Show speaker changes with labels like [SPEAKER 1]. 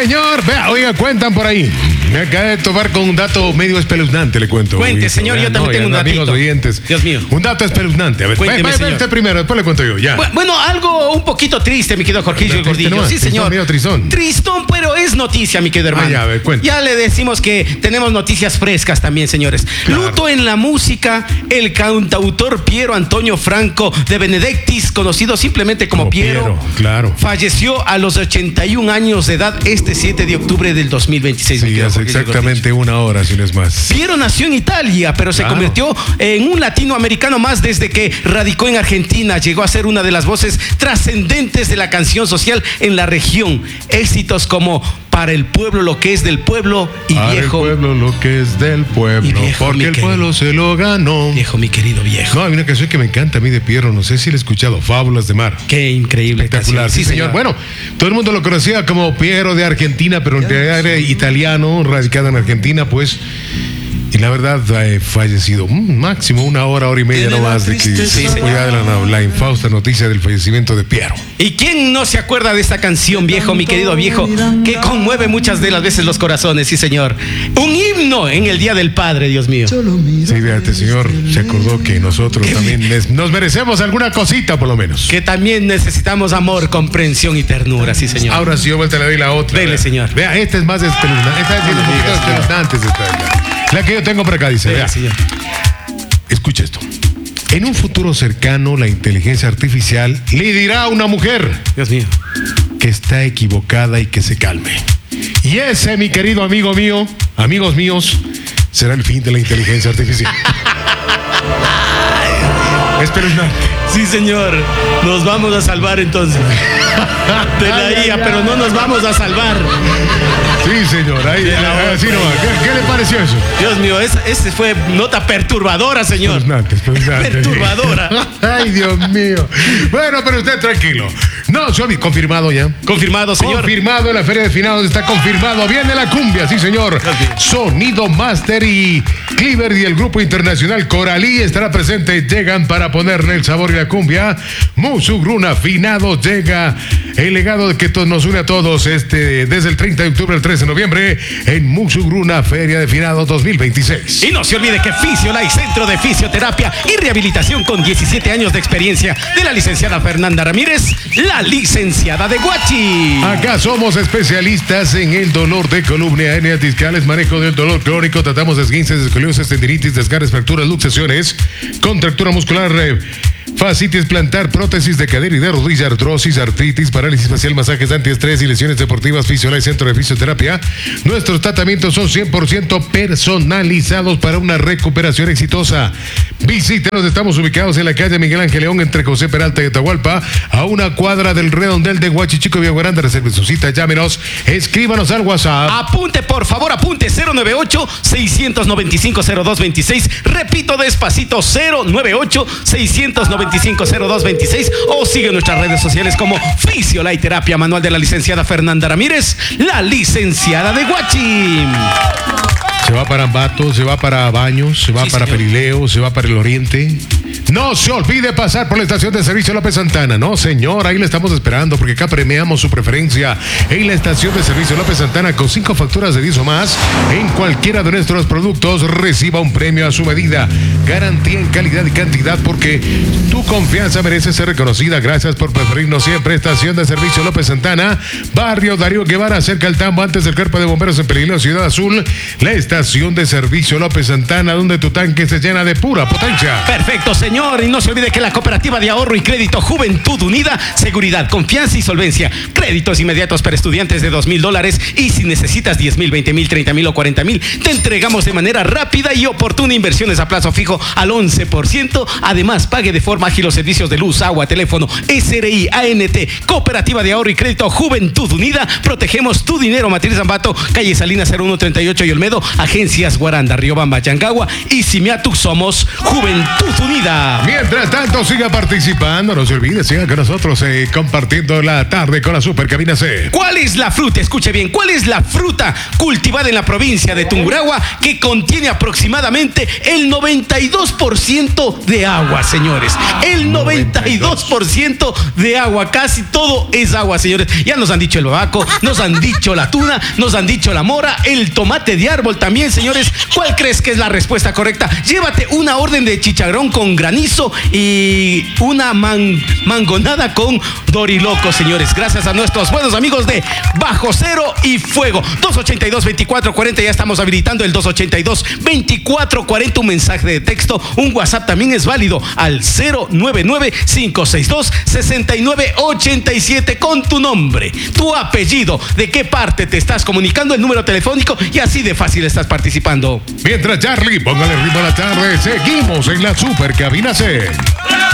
[SPEAKER 1] señor. Vea, oiga, cuentan por ahí. Me acabé de topar con un dato medio espeluznante, le cuento.
[SPEAKER 2] Cuente, señor, yo también tengo un datito.
[SPEAKER 1] Amigos oyentes.
[SPEAKER 2] Dios mío.
[SPEAKER 1] Un dato espeluznante. A ver,
[SPEAKER 2] Cuénteme, señor.
[SPEAKER 1] usted primero, después le cuento yo, ya.
[SPEAKER 2] Bueno, algo un poquito triste, mi querido Jorgillo el Gordillo.
[SPEAKER 1] No,
[SPEAKER 2] Sí, señor.
[SPEAKER 1] Medio tristón.
[SPEAKER 2] Tristón, pero es noticia, mi querido hermano.
[SPEAKER 1] Ya, a ver, cuente.
[SPEAKER 2] Ya le decimos que tenemos noticias frescas también, señores.
[SPEAKER 1] Claro.
[SPEAKER 2] Luto en la música, el cantautor Piero Antonio Franco de Benedictis, conocido simplemente como Piero,
[SPEAKER 1] claro.
[SPEAKER 2] falleció a los 81 años de edad este 7 de octubre del 2026.
[SPEAKER 1] Sí, hace exactamente una hora, si no es más.
[SPEAKER 2] Piero nació en Italia, pero se convirtió en un latinoamericano más desde que radicó en Argentina. Llegó a ser una de las voces trascendentes de la canción social en la región. Éxitos como Para el pueblo lo que es del pueblo y
[SPEAKER 1] Para
[SPEAKER 2] Viejo.
[SPEAKER 1] el pueblo lo que es del pueblo.
[SPEAKER 2] Y Viejo,
[SPEAKER 1] porque
[SPEAKER 2] mi
[SPEAKER 1] el
[SPEAKER 2] querido.
[SPEAKER 1] pueblo se lo ganó.
[SPEAKER 2] Viejo, mi querido Viejo.
[SPEAKER 1] No, hay una canción que me encanta a mí de Piero, no sé si la he escuchado, Fábulas de Mar.
[SPEAKER 2] Qué increíble
[SPEAKER 1] Espectacular,
[SPEAKER 2] canción.
[SPEAKER 1] sí, señor. Bueno, todo el mundo lo conocía como Piero de Argentina, pero en realidad era italiano, radicado en Argentina, pues. Y la verdad, fallecido máximo una hora y media no más de que la infausta noticia del fallecimiento de Piero.
[SPEAKER 2] ¿Y quién no se acuerda de esta canción, Viejo, mi querido Viejo, que conmueve muchas de las veces los corazones? Sí, señor. Un himno en el Día del Padre, Dios mío.
[SPEAKER 1] Sí, fíjate, señor, se acordó que nosotros también nos merecemos alguna cosita, por lo menos.
[SPEAKER 2] Que también necesitamos amor, comprensión y ternura, sí, señor.
[SPEAKER 1] Ahora sí, yo vuelta le doy la otra.
[SPEAKER 2] Dele, señor.
[SPEAKER 1] Vea, esta es más espeluznante. Esta es un poquito espeluznante. La que yo tengo por acá dice, vea,
[SPEAKER 2] señor.
[SPEAKER 1] Escucha esto. En un futuro cercano, la inteligencia artificial le dirá a una mujer,
[SPEAKER 2] Dios mío,
[SPEAKER 1] que está equivocada y que se calme. Y ese, mi querido amigo mío, amigos míos, será el fin de la inteligencia artificial. Espeluznante.
[SPEAKER 2] Sí, señor. Nos vamos a salvar entonces de la IA, pero no nos vamos a salvar.
[SPEAKER 1] Sí, señor. Ahí, así nomás. ¿Qué le pareció eso?
[SPEAKER 2] Dios mío, ese fue nota perturbadora, señor.
[SPEAKER 1] Espeluznante.
[SPEAKER 2] Perturbadora.
[SPEAKER 1] Ay, Dios mío. Bueno, pero usted tranquilo. No, Xovi, confirmado ya.
[SPEAKER 2] Confirmado, señor.
[SPEAKER 1] Confirmado en la Feria de Finados, está confirmado. Viene la cumbia, sí, señor. Sonido Master y Cleaver y el grupo internacional Coralí estará presente. Llegan para ponerle el sabor y la cumbia. Musugruna Finados llega. El legado de que nos une a todos desde el 30 de octubre al 13 de noviembre en Musugruna Feria de Finados 2026.
[SPEAKER 2] Y no se olvide que Fisiolite, Centro de Fisioterapia y Rehabilitación con 17 años de experiencia de la licenciada Fernanda Ramírez, la licenciada de Guachi.
[SPEAKER 1] Acá somos especialistas en el dolor de columna, hernias discales, manejo del dolor crónico, tratamos esguinces, escoliosis, tendinitis, desgarres, fracturas, luxaciones, contractura muscular, fascitis plantar, prótesis de cadera y de rodilla, artrosis, artritis, parálisis facial, masajes antiestrés y lesiones deportivas. Fisiolite, Centro de Fisioterapia. Nuestros tratamientos son 100% personalizados para una recuperación exitosa. Visítenos, estamos ubicados en la calle Miguel Ángel León, entre José Peralta y Atahualpa, a una cuadra del Redondel de Huachichico, Villaguaranda. Reserve su cita, llámenos, escríbanos al WhatsApp.
[SPEAKER 2] Apunte, por favor, apunte 098-695-0226. Repito despacito, 098-695-0226. O sigue nuestras redes sociales como Fisiolite Terapia Manual de la licenciada Fernanda Ramírez, la licenciada de Guachi.
[SPEAKER 1] Se va para Ambato, se va para Baños, se va para Perileo, se va para el Oriente. No se olvide pasar por la estación de servicio López Santana. No, señor, ahí le estamos esperando porque acá premiamos su preferencia en la estación de servicio López Santana con 5 facturas de 10 o más. En cualquiera de nuestros productos reciba un premio a su medida. Garantía en calidad y cantidad porque tu confianza merece ser reconocida. Gracias por preferirnos siempre. Estación de servicio López Santana, Barrio Darío Guevara, cerca al Tambo, antes del Cuerpo de Bomberos en Perileo, Ciudad Azul. La estación de servicio López Santana, donde tu tanque se llena de pura potencia.
[SPEAKER 2] Perfecto, señor. Y no se olvide que la Cooperativa de Ahorro y Crédito Juventud Unida, seguridad, confianza y solvencia. Créditos inmediatos para estudiantes de $2,000. Y si necesitas 10,000, 20,000, 30,000 o 40,000, te entregamos de manera rápida y oportuna inversiones a plazo fijo al 11%. Además, pague de forma ágil los servicios de luz, agua, teléfono, SRI, ANT. Cooperativa de Ahorro y Crédito Juventud Unida. Protegemos tu dinero. Matriz Zambato, calle Salinas 0138 y Olmedo. Agencias Guaranda, Riobamba, Yangagua y Simiatu. Somos Juventud Unida. vida.
[SPEAKER 1] Mientras tanto, siga participando. No se olvide, siga con nosotros compartiendo la tarde con la Super Cabina C.
[SPEAKER 2] ¿Cuál es la fruta? Escuche bien. ¿Cuál es la fruta cultivada en la provincia de Tungurahua que contiene aproximadamente el 92% de agua, señores? El 92% de agua. Casi todo es agua, señores. Ya nos han dicho el babaco, nos han dicho la tuna, nos han dicho la mora, el tomate de árbol también, señores. ¿Cuál crees que es la respuesta correcta? Llévate una orden de chicharrón con granizo y una mangonada con doriloco, señores. Gracias a nuestros buenos amigos de Bajo Cero y Fuego. 282-2440, ya estamos habilitando el 282-2440, un mensaje de texto, un WhatsApp también es válido al 099-562-6987 con tu nombre, tu apellido, de qué parte te estás comunicando, el número telefónico y así de fácil estás participando.
[SPEAKER 1] Mientras Charlie, póngale ritmo a la tarde, seguimos en la Super Cabina C.